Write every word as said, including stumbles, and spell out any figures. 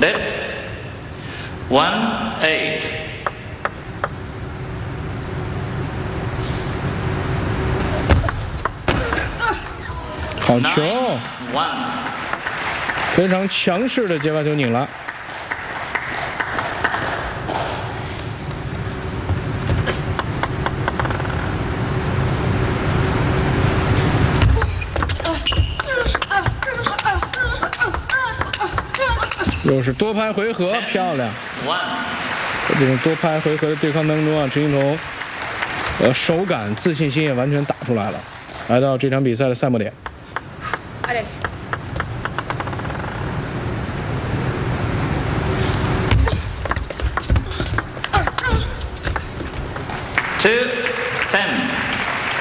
left, one eight. 好球，非常强势的接发球拧了。又是多拍回合，漂亮！在这种多拍回合的对抗当中啊，陈幸同，呃，手感、自信心也完全打出来了。来到这场比赛的赛末点。 Allez.